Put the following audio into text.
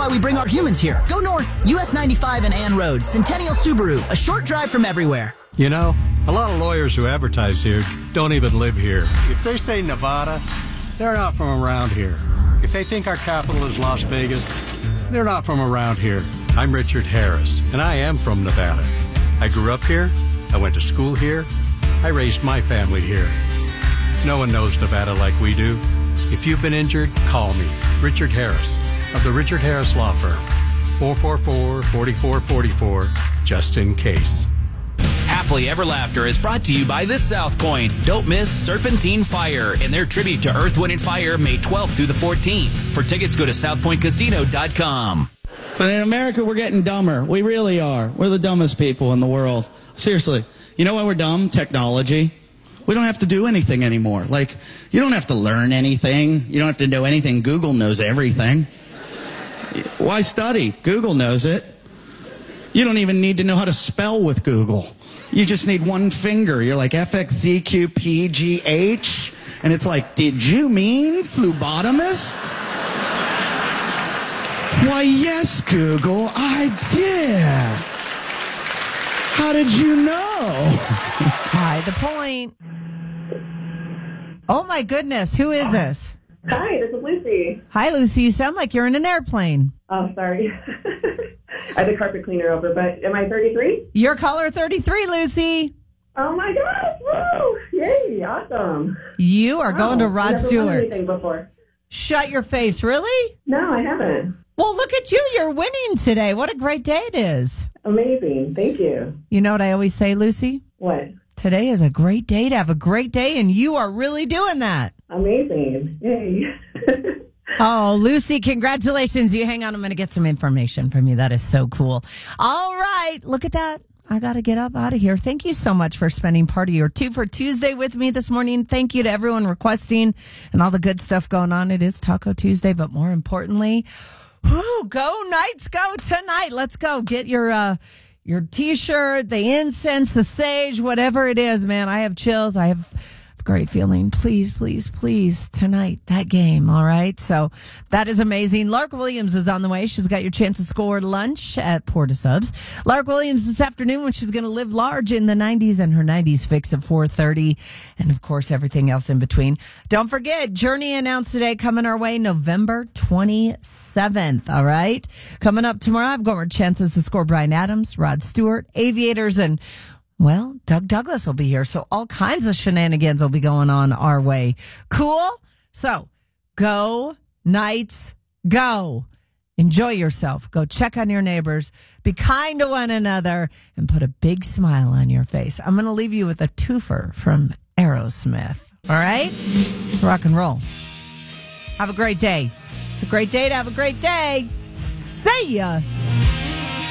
why we bring our humans here. Go north, US 95 and Ann Road, Centennial Subaru, a short drive from everywhere. You know, a lot of lawyers who advertise here don't even live here. If they say Nevada, they're not from around here. If they think our capital is Las Vegas, they're not from around here. I'm Richard Harris, and I am from Nevada. I grew up here. I went to school here. I raised my family here. No one knows Nevada like we do. If you've been injured, call me, Richard Harris, of the Richard Harris Law Firm. 444-4444, just in case. Happily Ever Laughter is brought to you by the South Point. Don't miss Serpentine Fire and their tribute to Earth, Wind, and Fire May 12th through the 14th. For tickets, go to southpointcasino.com. But in America, we're getting dumber. We really are. We're the dumbest people in the world. Seriously. You know why we're dumb? Technology. We don't have to do anything anymore. Like, you don't have to learn anything. You don't have to know anything. Google knows everything. Why study? Google knows it. You don't even need to know how to spell with Google. You just need one finger. You're like FXZQPGH, and it's like, did you mean phlebotomist? Why, yes, Google, I did. How did you know? By the point. Oh, my goodness. Who is this? Hi, this is Lucy. Hi, Lucy. You sound like you're in an airplane. Oh, sorry. I had the carpet cleaner over, but am I 33? You're caller 33, Lucy. Oh, my gosh. Woo! Yay, awesome. You are going to Rod Stewart. I've never won anything before. Shut your face. Really? No, I haven't. Well, look at you. You're winning today. What a great day it is. Amazing. Thank you. You know what I always say, Lucy? What? Today is a great day to have a great day, and you are really doing that. Amazing. Yay. Oh, Lucy, congratulations. You hang on. I'm going to get some information from you. That is so cool. All right. Look at that. I got to get up out of here. Thank you so much for spending part of your 2 for Tuesday with me this morning. Thank you to everyone requesting and all the good stuff going on. It is Taco Tuesday, but more importantly, go Knights, go tonight. Let's go. Get your T-shirt, the incense, the sage, whatever it is, man. I have chills. I have great feeling. Please, please, please, tonight, that game, all right? So that is amazing. Lark Williams is on the way. She's got your chance to score lunch at Porta Subs. Lark Williams this afternoon when she's going to live large in the 90s and her 90s fix at 4:30. And, of course, everything else in between. Don't forget, Journey announced today coming our way November 27th, all right? Coming up tomorrow, I've got more chances to score Bryan Adams, Rod Stewart, Aviators, and well, Doug Douglas will be here, so all kinds of shenanigans will be going on our way. Cool? So, go, Knights, go. Enjoy yourself. Go check on your neighbors. Be kind to one another, and put a big smile on your face. I'm going to leave you with a twofer from Aerosmith. All right? Rock and roll. Have a great day. It's a great day to have a great day. See ya.